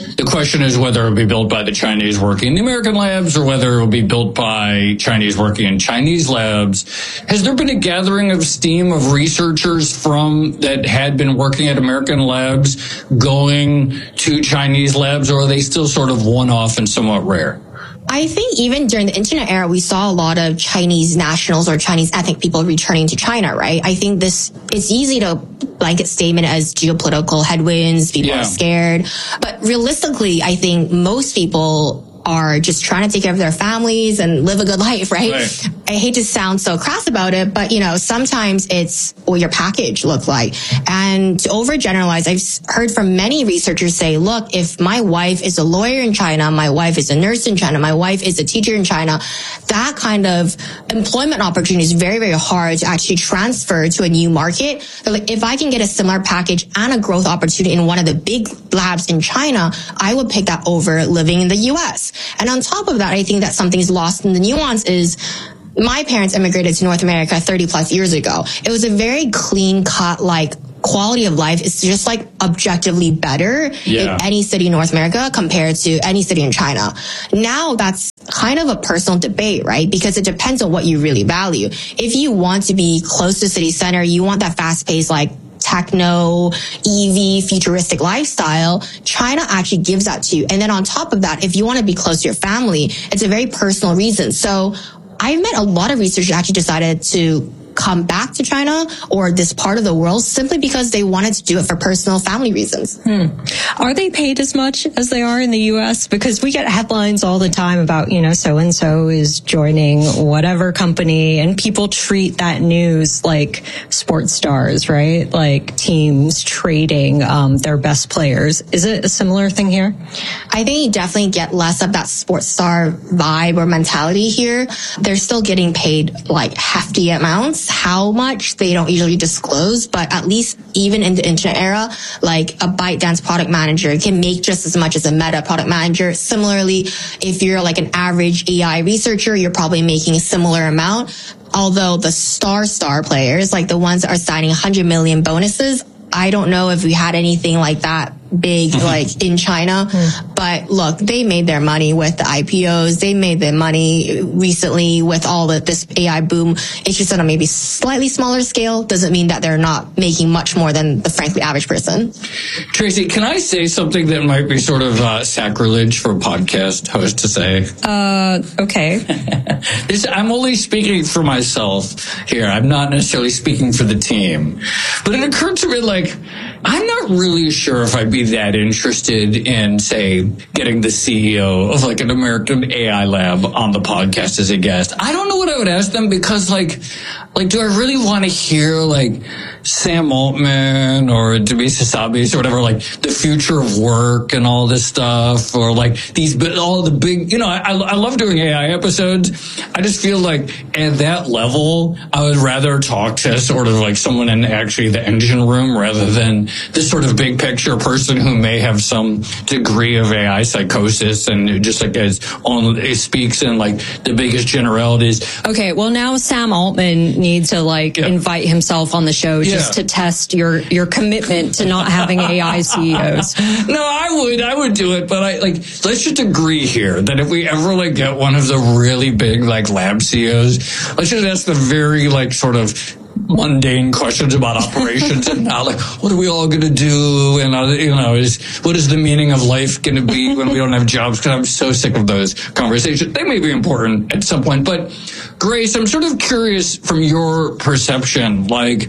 The question is whether it will be built by the Chinese working in the American labs or whether it will be built by Chinese working in Chinese labs. Has there been a gathering of steam of researchers from that had been working at American labs going to Chinese labs, or are they still sort of one-off and somewhat rare? I think even during the internet era, we saw a lot of Chinese nationals or Chinese ethnic people returning to China, right? I think this, it's easy to blanket statement as geopolitical headwinds, people Yeah. are scared. But realistically, I think most people are just trying to take care of their families and live a good life, right? Right. I hate to sound so crass about it, but you know, sometimes it's what your package looks like. And to overgeneralize, I've heard from many researchers say, look, if my wife is a lawyer in China, my wife is a nurse in China, my wife is a teacher in China, that kind of employment opportunity is very, very hard to actually transfer to a new market. So like, if I can get a similar package and a growth opportunity in one of the big labs in China, I would pick that over living in the U S. And on top of that, I think that something's lost in the nuance is my parents immigrated to North America thirty plus years ago. It was a very clean cut, like, quality of life is just like objectively better Yeah. in any city in North America compared to any city in China. Now that's kind of a personal debate, right? Because it depends on what you really value. If you want to be close to city center, you want that fast paced, like, techno, E V, futuristic lifestyle, China actually gives that to you. And then on top of that, if you want to be close to your family, it's a very personal reason. So I've met a lot of researchers who actually decided to come back to China or this part of the world simply because they wanted to do it for personal family reasons. Hmm. Are they paid as much as they are in the U S? Because we get headlines all the time about, you know, so-and-so is joining whatever company, and people treat that news like sports stars, right? Like teams trading um, their best players. Is it a similar thing here? I think you definitely get less of that sports star vibe or mentality here. They're still getting paid like hefty amounts. How much they don't usually disclose, but at least even in the internet era, like a ByteDance product manager can make just as much as a Meta product manager. Similarly, if you're like an average A I researcher, you're probably making a similar amount. Although the star star players, like the ones that are signing one hundred million bonuses, I don't know if we had anything like that big, like in China. Mm. But look, they made their money with the I P Os. They made their money recently with all the, this A I boom. It's just on a maybe slightly smaller scale. Doesn't mean that they're not making much more than the frankly average person. Tracy, can I say something that might be sort of uh, sacrilege for a podcast host to say? Uh, okay. this, I'm only speaking for myself here. I'm not necessarily speaking for the team. But it occurred to me, like, I'm not really sure if I'd be that interested in, say, getting the C E O of like an American A I lab on the podcast as a guest. I don't know what I would ask them because, like, like, do I really want to hear like Sam Altman or Demis Hassabis or whatever, like the future of work and all this stuff, or like these, all the big, you know, I, I love doing A I episodes. I just feel like at that level, I would rather talk to sort of like someone in actually the engine room rather than this sort of big picture person who may have some degree of A I psychosis and just like as on it speaks in like the biggest generalities. Okay, well now Sam Altman needs to like yeah. invite himself on the show just yeah. to test your your commitment to not having A I C E Os. No, I would I would do it, but I like let's just agree here that if we ever like get one of the really big like lab C E Os, let's just ask the very like sort of mundane questions about operations and not like what are we all going to do, and uh, you know is what is the meaning of life going to be when we don't have jobs, because I'm so sick of those conversations. They may be important at some point, but Grace, I'm sort of curious from your perception, like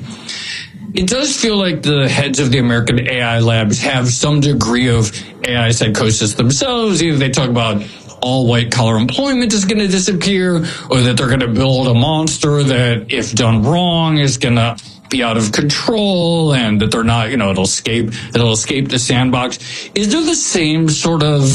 it does feel like the heads of the American A I labs have some degree of A I psychosis themselves. Either they talk about all white collar employment is going to disappear, or that they're going to build a monster that, if done wrong, is going to be out of control, and that they're not, you know, it'll escape, it'll escape the sandbox. Is there the same sort of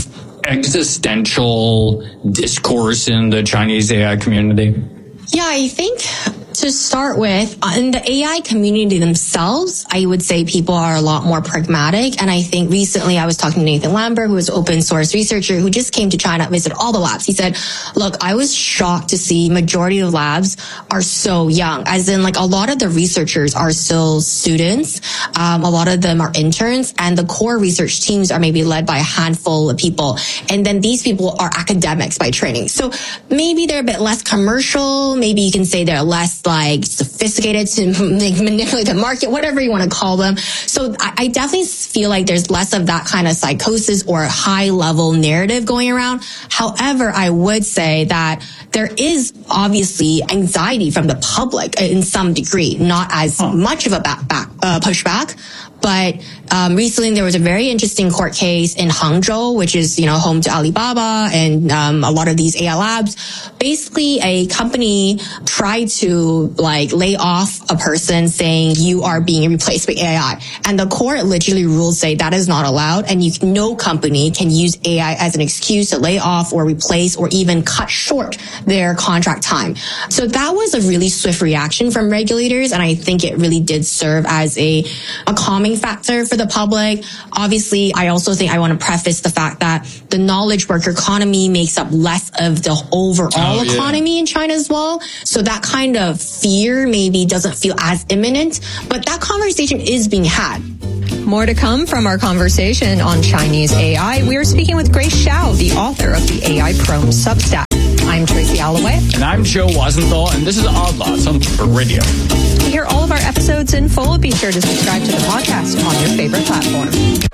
existential discourse in the Chinese A I community? Yeah, I think To start with, in the A I community themselves, I would say people are a lot more pragmatic. And I think recently I was talking to Nathan Lambert, who is an open source researcher who just came to China, visited all the labs. He said, look, I was shocked to see majority of labs are so young, as in like a lot of the researchers are still students. Um, a lot of them are interns, and the core research teams are maybe led by a handful of people. And then these people are academics by training. So maybe they're a bit less commercial. Maybe you can say they're less like sophisticated to like, manipulate the market, whatever you want to call them. So I, I definitely feel like there's less of that kind of psychosis or high level narrative going around. However, I would say that there is obviously anxiety from the public in some degree, not as huh. much of a back, back uh, pushback. But um, recently there was a very interesting court case in Hangzhou, which is, you know, home to Alibaba and um, a lot of these A I labs. Basically, a company tried to like lay off a person saying you are being replaced by A I. And the court literally ruled say that is not allowed, and you, no company can use A I as an excuse to lay off or replace or even cut short their contract time. So that was a really swift reaction from regulators, and I think it really did serve as a, a calming factor for the public. Obviously, I also think I want to preface the fact that the knowledge worker economy makes up less of the overall oh, yeah. economy in China as well. So that kind of fear maybe doesn't feel as imminent, but that conversation is being had. More to come from our conversation on Chinese A I. We are speaking with Grace Xiao, the author of the A I Chrome Substack. I'm Tracy Alloway. And I'm Joe Wasenthal, and this is Odd Lots on Bloomberg Radio. To hear all of our episodes in full, be sure to subscribe to the podcast on your favorite platform.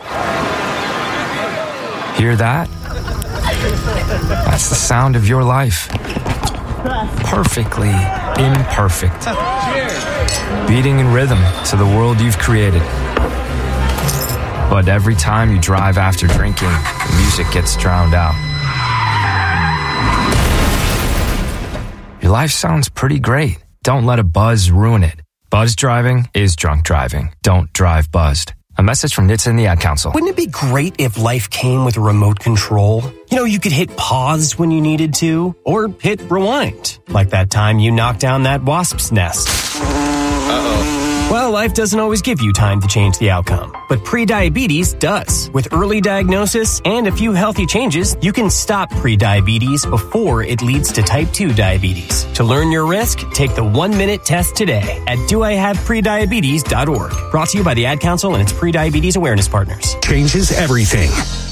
Hear that? That's the sound of your life. Perfectly imperfect. Beating in rhythm to the world you've created. But every time you drive after drinking, the music gets drowned out. Your life sounds pretty great. Don't let a buzz ruin it. Buzz driving is drunk driving. Don't drive buzzed. A message from N H T S A and the Ad Council. Wouldn't it be great if life came with a remote control? You know, you could hit pause when you needed to, or hit rewind, like that time you knocked down that wasp's nest. Uh-oh. Well, life doesn't always give you time to change the outcome, but prediabetes does. With early diagnosis and a few healthy changes, you can stop prediabetes before it leads to type two diabetes. To learn your risk, take the one-minute test today at do I have prediabetes dot org. Brought to you by the Ad Council and its prediabetes awareness partners. Changes everything.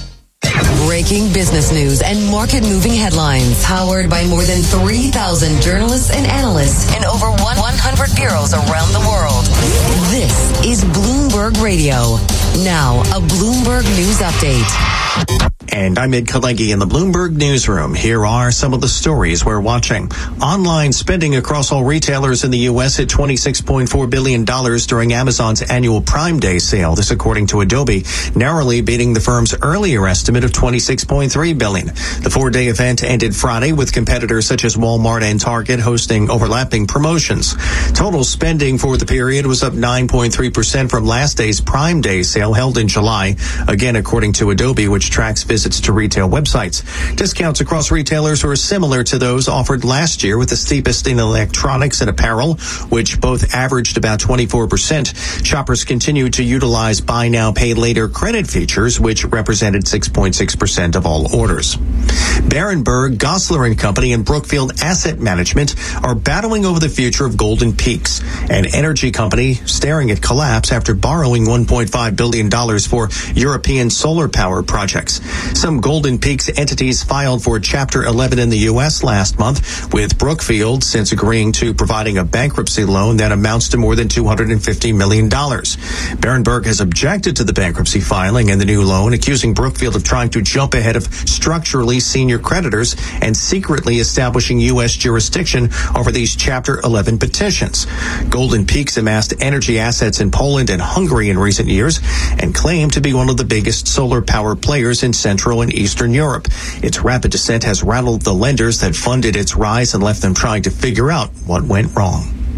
Breaking business news and market-moving headlines. Powered by more than three thousand journalists and analysts in over one hundred bureaus around the world. This is Bloomberg Radio. Now, a Bloomberg News Update. And I'm Ed Kalegi in the Bloomberg Newsroom. Here are some of the stories we're watching. Online spending across all retailers in the U S hit twenty-six point four billion dollars during Amazon's annual Prime Day sale. This according to Adobe, narrowly beating the firm's earlier estimate of twenty-six point three billion dollars. The four-day event ended Friday with competitors such as Walmart and Target hosting overlapping promotions. Total spending for the period was up nine point three percent from last day's Prime Day sale held in July. Again, according to Adobe, which tracks visits to retail websites. Discounts across retailers were similar to those offered last year, with the steepest in electronics and apparel, which both averaged about twenty-four percent. Shoppers continued to utilize buy now, pay later credit features, which represented six point six percent of all orders. Berenberg, Gosler and Company, and Brookfield Asset Management are battling over the future of Golden Peaks, an energy company staring at collapse after borrowing one point five billion dollars for European solar power projects. Some Golden Peaks entities filed for Chapter eleven in the U S last month, with Brookfield since agreeing to providing a bankruptcy loan that amounts to more than two hundred fifty million dollars. Berenberg has objected to the bankruptcy filing and the new loan, accusing Brookfield of trying to jump ahead of structurally senior creditors and secretly establishing U S jurisdiction over these Chapter eleven petitions. Golden Peaks amassed energy assets in Poland and Hungary in recent years and claimed to be one of the biggest solar power players in Central and Eastern Europe. Its rapid descent has rattled the lenders that funded its rise and left them trying to figure out what went wrong.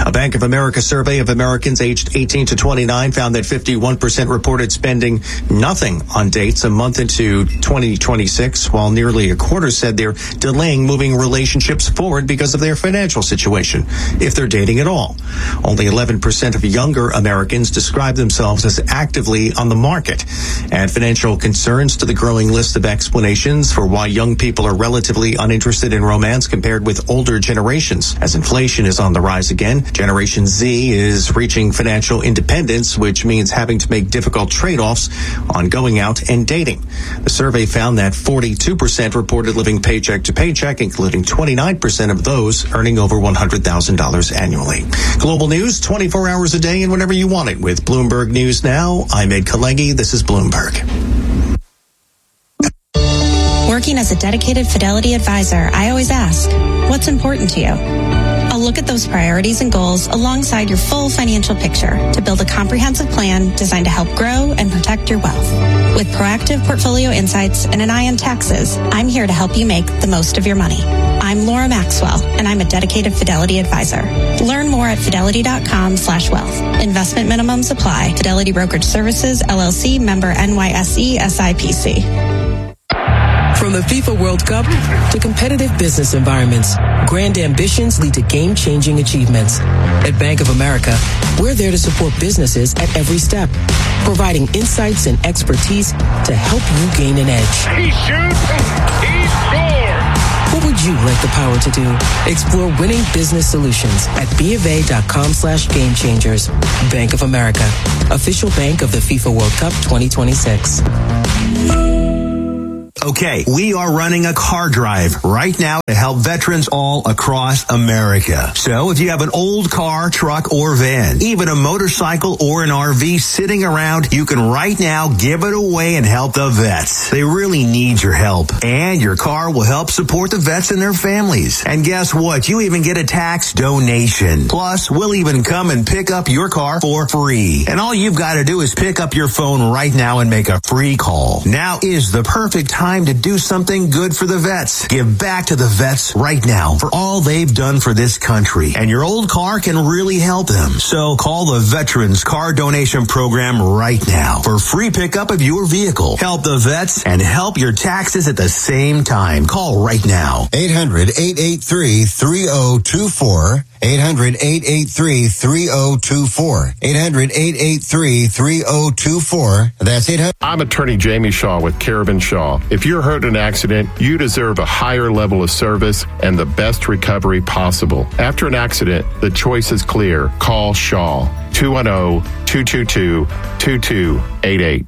A Bank of America survey of Americans aged eighteen to twenty-nine found that fifty-one percent reported spending nothing on dates a month into twenty twenty-six, while nearly a quarter said they're delaying moving relationships forward because of their financial situation, if they're dating at all. Only eleven percent of younger Americans describe themselves as actively on the market. Add financial concerns to the growing list of explanations for why young people are relatively uninterested in romance compared with older generations. As inflation is on the rise again, Generation Z is reaching financial independence, which means having to make difficult trade-offs on going out and dating. The survey found that forty-two percent reported living paycheck to paycheck, including twenty-nine percent of those earning over one hundred thousand dollars annually. Global news, twenty-four hours a day and whenever you want it with Bloomberg News Now. I'm Ed Kalegi. This is Bloomberg. Working as a dedicated Fidelity advisor, I always ask, what's important to you? I'll look at those priorities and goals alongside your full financial picture to build a comprehensive plan designed to help grow and protect your wealth. With proactive portfolio insights and an eye on taxes, I'm here to help you make the most of your money. I'm Laura Maxwell, and I'm a dedicated Fidelity advisor. Learn more at fidelity.com slash wealth. Investment minimums apply. Fidelity Brokerage Services, L L C, member N Y S E, S I P C. From the FIFA World Cup to competitive business environments, grand ambitions lead to game-changing achievements. At Bank of America, we're there to support businesses at every step, providing insights and expertise to help you gain an edge. He shoots, he scores! What would you like the power to do? Explore winning business solutions at BofA.com slash game changers. Bank of America, official bank of the FIFA World Cup twenty twenty-six. Okay, we are running a car drive right now to help veterans all across America. So if you have an old car, truck, or van, even a motorcycle or an R V sitting around, you can right now give it away and help the vets. They really need your help. And your car will help support the vets and their families. And guess what? You even get a tax donation. Plus, we'll even come and pick up your car for free. And all you've got to do is pick up your phone right now and make a free call. Now is the perfect time to do something good for the vets. Give back to the vets right now for all they've done for this country. And your old car can really help them. So call the Veterans Car Donation Program right now for free pickup of your vehicle. Help the vets and help your taxes at the same time. Call right now. eight hundred, eight eight three, three oh two four. eight hundred, eight eight three, three oh two four. eight hundred, eight eight three, three oh two four. That's eight hundred. I'm attorney Jamie Shaw with Carabin Shaw. If you're hurt in an accident, you deserve a higher level of service and the best recovery possible. After an accident, the choice is clear. Call Shaw. two one zero, two two two, two two eight eight.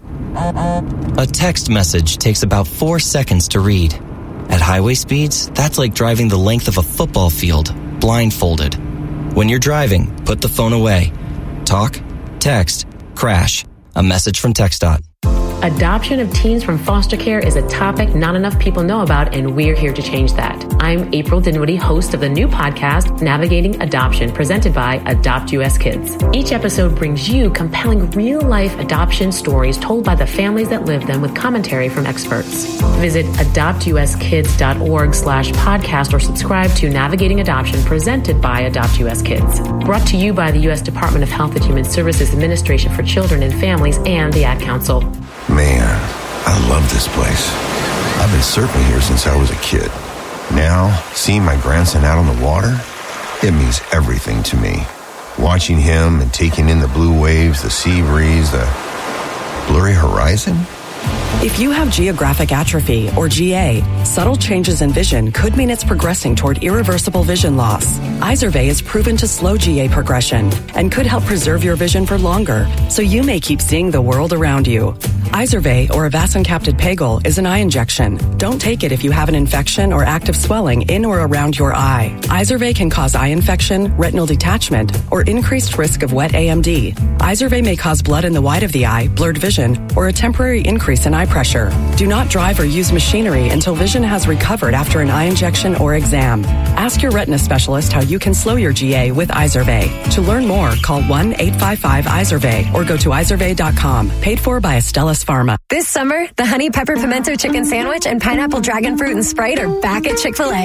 A text message takes about four seconds to read. At highway speeds, that's like driving the length of a football field, blindfolded. When you're driving, put the phone away. Talk, text, crash. A message from TxDOT. Adoption of teens from foster care is a topic not enough people know about, and we're here to change that. I'm April Dinwiddie, host of the new podcast, Navigating Adoption, presented by Adopt U S Kids. Each episode brings you compelling real-life adoption stories told by the families that live them with commentary from experts. Visit adoptuskids.org slash podcast or subscribe to Navigating Adoption, presented by Adopt U S Kids. Brought to you by the U S Department of Health and Human Services Administration for Children and Families and the Ad Council. Man, I love this place. I've been surfing here since I was a kid. Now, seeing my grandson out on the water, it means everything to me. Watching him and taking in the blue waves, the sea breeze, the blurry horizon. If you have geographic atrophy, or G A, subtle changes in vision could mean it's progressing toward irreversible vision loss. Izervay is proven to slow G A progression and could help preserve your vision for longer, so you may keep seeing the world around you. Izervay, or avacincaptad pegol, is an eye injection. Don't take it if you have an infection or active swelling in or around your eye. Izervay can cause eye infection, retinal detachment, or increased risk of wet A M D. Izervay may cause blood in the white of the eye, blurred vision, or a temporary increase in eye pressure. Do not drive or use machinery until vision has recovered after an eye injection or exam. Ask your retina specialist how you can slow your G A with Izervay. To learn more, call one eight five five Izervay or go to izervay dot com. Paid for by Astellas Pharma. This summer, the Honey Pepper Pimento Chicken Sandwich and Pineapple Dragon Fruit and Sprite are back at Chick-fil-A.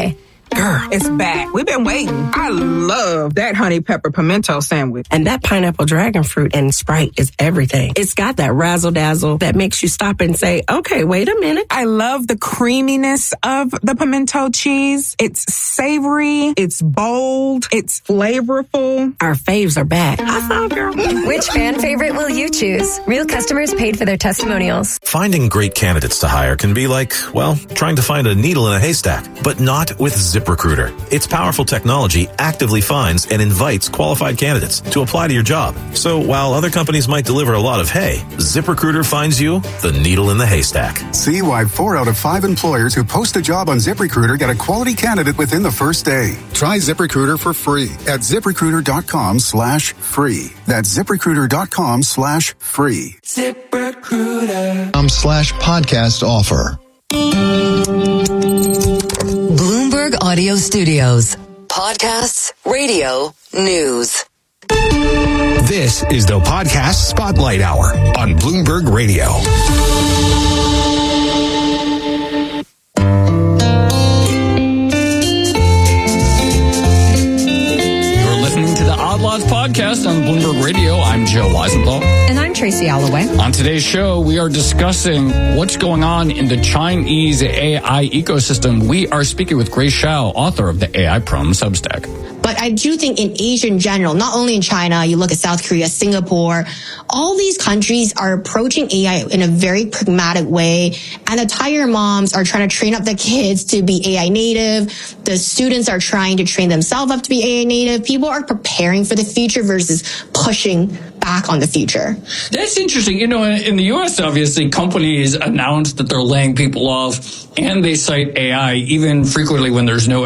Girl, it's back. We've been waiting. I love that honey pepper pimento sandwich. And that pineapple dragon fruit and Sprite is everything. It's got that razzle dazzle that makes you stop and say, okay, wait a minute. I love the creaminess of the pimento cheese. It's savory. It's bold. It's flavorful. Our faves are back. I thought, girl. Which fan favorite will you choose? Real customers paid for their testimonials. Finding great candidates to hire can be like, well, trying to find a needle in a haystack, but not with ZipRecruiter. Its powerful technology actively finds and invites qualified candidates to apply to your job. So while other companies might deliver a lot of hay, ZipRecruiter finds you the needle in the haystack. See why four out of five employers who post a job on ZipRecruiter get a quality candidate within the first day. Try ZipRecruiter for free at ZipRecruiter.com slash free. That's ZipRecruiter.com slash free. ZipRecruiter. Um, slash podcast offer. Bloomberg Audio Studios. Podcasts, radio, news. This is the Podcast Spotlight Hour on Bloomberg Radio. Odd Lots podcast on Bloomberg Radio. I'm Joe Weisenthal. And I'm Tracy Alloway. On today's show, we are discussing what's going on in the Chinese A I ecosystem. We are speaking with Grace Zhao, author of the A I Prom Substack. But I do think in Asia in general, not only in China, you look at South Korea, Singapore, all these countries are approaching A I in a very pragmatic way. And the tiger moms are trying to train up the kids to be A I native. The students are trying to train themselves up to be A I native. People are preparing for the future versus pushing back on the future. That's interesting. You know, in the U S, obviously, companies announce that they're laying people off and they cite A I, even frequently when there's no